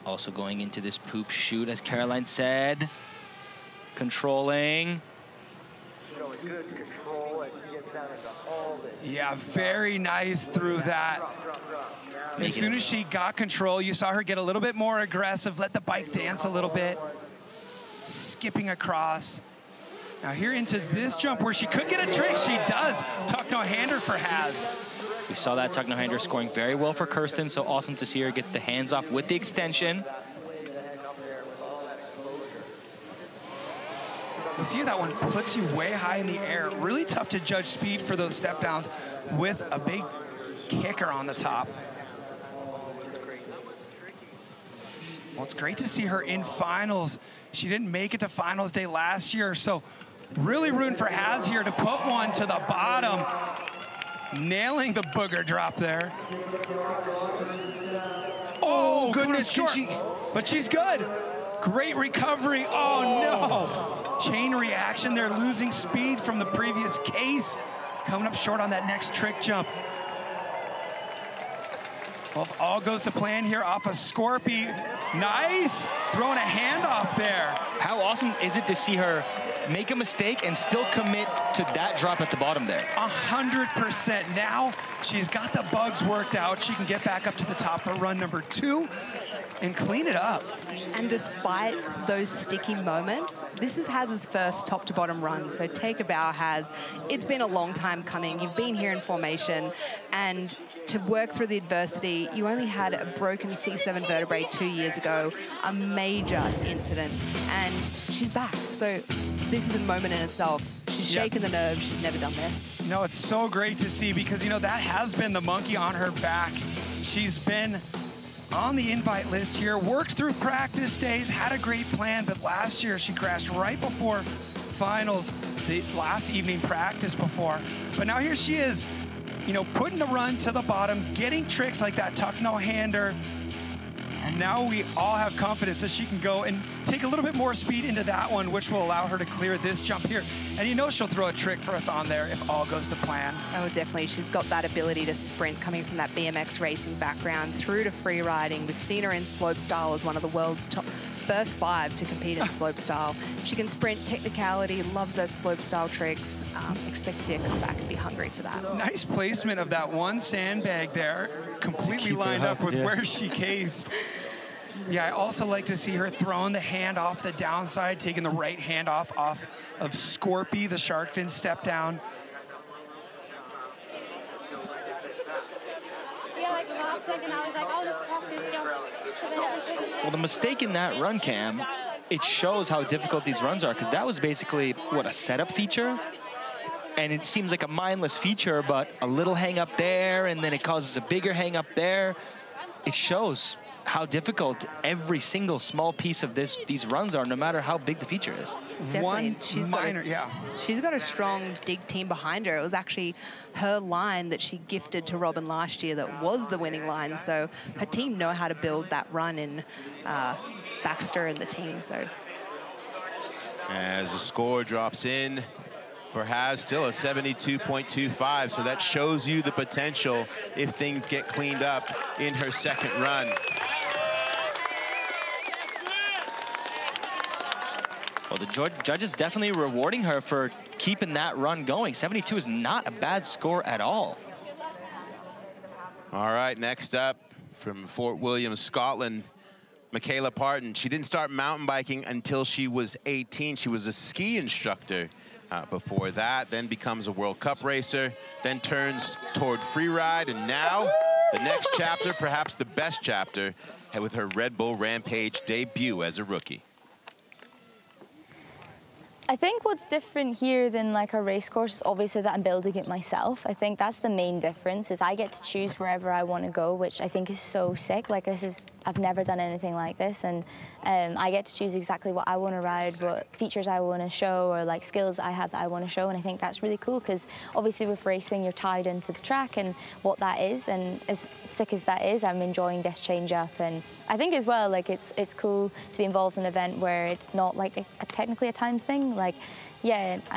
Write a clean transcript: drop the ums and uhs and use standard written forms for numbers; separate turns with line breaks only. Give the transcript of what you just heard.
Also going into this poop chute, as Caroline said. Controlling.
Showing good control as she gets down into all this.
Yeah, very nice through that. As soon as she got control, you saw her get a little bit more aggressive, let the bike dance a little bit, skipping across. Now here into this jump where she could get a trick, she does. Tuck no hander for Haz.
We saw that tuck no hander scoring very well for Kirsten, so awesome to see her get the hands off with the extension.
You see that one puts you way high in the air. Really tough to judge speed for those step downs with a big kicker on the top. Well, it's great to see her in finals. She didn't make it to finals day last year, so really rooting for Haz here to put one to the bottom. Nailing the booger drop there. Oh, goodness, but she's good. Great recovery. Oh, no. Chain reaction there, losing speed from the previous case. Coming up short on that next trick jump. Well, if all goes to plan here off of Scorpy. Nice. Throwing a handoff there.
How awesome is it to see her make a mistake and still commit to that drop at the bottom there?
100%. Now she's got the bugs worked out. She can get back up to the top for run number 2 and clean it up.
And despite those sticky moments, this is Haz's first top to bottom run. So take a bow, Haz. It's been a long time coming. You've been here in formation, and to work through the adversity, you only had a broken C7 vertebrae 2 years ago, a major incident, and she's back. So this is a moment in itself. She's shaking the nerves. She's never done this.
No, it's so great to see because, you know, that has been the monkey on her back. She's been on the invite list here, worked through practice days, had a great plan, but last year she crashed right before finals, the last evening practice before. But now here she is, you know, putting the run to the bottom, getting tricks like that tuck no hander. And now we all have confidence that she can go and take a little bit more speed into that one, which will allow her to clear this jump here. And you know she'll throw a trick for us on there if all goes to plan.
Oh, definitely. She's got that ability to sprint coming from that BMX racing background through to free riding. We've seen her in slopestyle as one of the world's first 5 to compete in slopestyle. She can sprint, technicality, loves those slopestyle tricks. Expect to see her come back and be hungry for that.
Nice placement of that one sandbag there, completely lined up with where she cased. Yeah, I also like to see her throwing the hand off the downside, taking the right hand off of Scorpy, the shark fin step down.
Yeah, like the last second, I was like, I'll just tuck this jump.
Well, the mistake in that run, Cam, it shows how difficult these runs are, because that was basically, what, a setup feature? And it seems like a mindless feature, but a little hang up there, and then it causes a bigger hang up there. It shows how difficult every single small piece of these runs are, no matter how big the feature is.
Definitely. She's got a strong dig team behind her. It was actually her line that she gifted to Robin last year that was the winning line. So her team know how to build that run in Baxter and the team. So
as the score drops in for Haz, still a 72.25, so that shows you the potential if things get cleaned up in her second run.
Well, the judges definitely rewarding her for keeping that run going. 72 is not a bad score at all.
All right, next up from Fort William, Scotland, Michaela Parton. She didn't start mountain biking until she was 18. She was a ski instructor before that, then becomes a World Cup racer, then turns toward freeride, and now the next chapter, perhaps the best chapter, with her Red Bull Rampage debut as a rookie.
I think what's different here than like a race course is obviously that I'm building it myself. I think that's the main difference, is I get to choose wherever I want to go, which I think is so sick. Like I've never done anything like this, and I get to choose exactly what I want to ride, what features I want to show, or like skills I have that I want to show, and I think that's really cool because obviously with racing you're tied into the track and what that is, and as sick as that is, I'm enjoying this change up. And I think as well, like it's cool to be involved in an event where it's not like technically a time thing. Like, yeah,